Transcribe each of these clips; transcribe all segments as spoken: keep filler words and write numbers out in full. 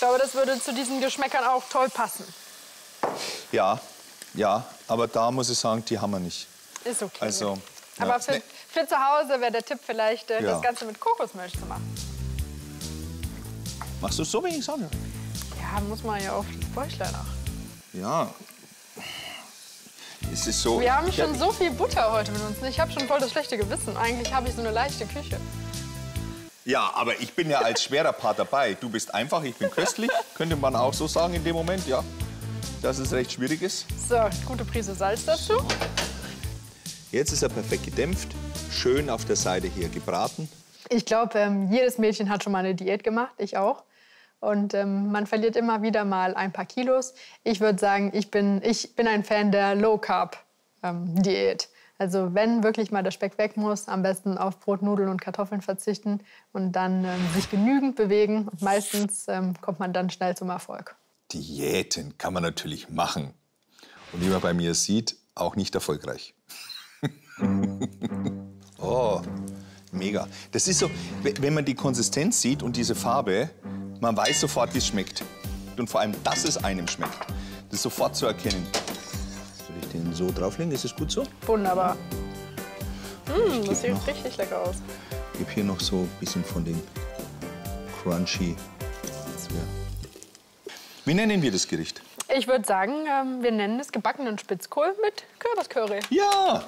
glaube, das würde zu diesen Geschmäckern auch toll passen. Ja, ja, aber da muss ich sagen, die haben wir nicht. Ist okay. Also, ja. Aber für, Nee. für zu Hause wäre der Tipp vielleicht, äh, Ja. das Ganze mit Kokosmilch zu machen. Machst du so wenig Sonne? Ja, muss man ja auf das Bäuchlein nach. Ja. Es ist so. Wir haben Ja, schon so viel Butter heute mit uns. Ich habe schon voll das schlechte Gewissen. Eigentlich habe ich so eine leichte Küche. Ja, aber ich bin ja als schwerer Part dabei. Du bist einfach, ich bin köstlich. Könnte man auch so sagen in dem Moment, ja. Dass es recht schwierig ist. So, gute Prise Salz dazu. Jetzt ist er perfekt gedämpft. Schön auf der Seite hier gebraten. Ich glaube, ähm, jedes Mädchen hat schon mal eine Diät gemacht. Ich auch. Und ähm, man verliert immer wieder mal ein paar Kilos. Ich würde sagen, ich bin, ich bin ein Fan der Low-Carb-Diät. Also wenn wirklich mal der Speck weg muss, am besten auf Brot, Nudeln und Kartoffeln verzichten und dann ähm, sich genügend bewegen. Und meistens ähm, kommt man dann schnell zum Erfolg. Diäten kann man natürlich machen. Und wie man bei mir sieht, auch nicht erfolgreich. Oh, mega. Das ist so, wenn man die Konsistenz sieht und diese Farbe, man weiß sofort, wie es schmeckt. Und vor allem, dass es einem schmeckt. Das ist sofort zu erkennen. Soll ich den so drauflegen? Ist es gut so? Wunderbar. Mmh, das sieht noch- richtig lecker aus. Ich gebe hier noch so ein bisschen von den Crunchy. Wie nennen wir das Gericht? Ich würde sagen, ähm, wir nennen es gebackenen Spitzkohl mit Kürbiscurry. Ja!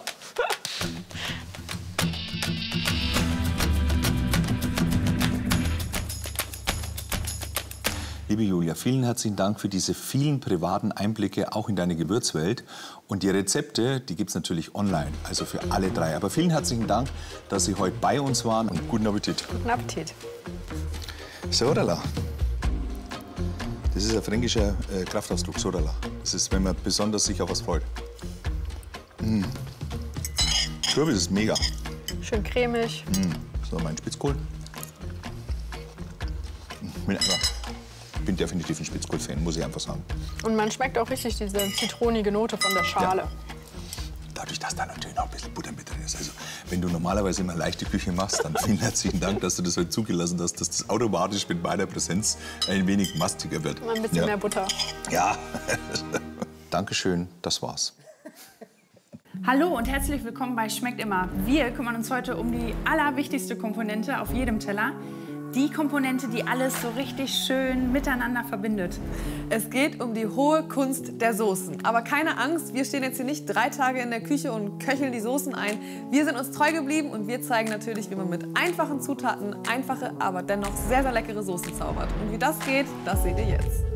Liebe Julia, vielen herzlichen Dank für diese vielen privaten Einblicke auch in deine Gewürzwelt. Und die Rezepte, die gibt es natürlich online, also für alle drei. Aber vielen herzlichen Dank, dass Sie heute bei uns waren und guten Appetit. Guten Appetit. Sodala. Das ist ein fränkischer äh, Kraftausdruck, Sodala. Das ist, wenn man besonders sich auf was freut. Mmh. Kürbis ist mega. Schön cremig. So, mein Spitzkohl. Ich bin, einfach, ich bin definitiv ein Spitzkohl-Fan, muss ich einfach sagen. Und man schmeckt auch richtig diese zitronige Note von der Schale. Ja. Dadurch, dass da natürlich noch ein bisschen Butter mit drin ist. Also, wenn du normalerweise immer leichte Küche machst, dann vielen herzlichen Dank, dass du das heute zugelassen hast, dass das automatisch mit meiner Präsenz ein wenig mastiger wird. Mal ein bisschen ja. mehr Butter. Ja. Dankeschön, das war's. Hallo und herzlich willkommen bei Schmeckt immer. Wir kümmern uns heute um die allerwichtigste Komponente auf jedem Teller. Die Komponente, die alles so richtig schön miteinander verbindet. Es geht um die hohe Kunst der Soßen. Aber keine Angst, wir stehen jetzt hier nicht drei Tage in der Küche und köcheln die Soßen ein. Wir sind uns treu geblieben und wir zeigen natürlich, wie man mit einfachen Zutaten einfache, aber dennoch sehr, sehr leckere Soßen zaubert. Und wie das geht, das seht ihr jetzt.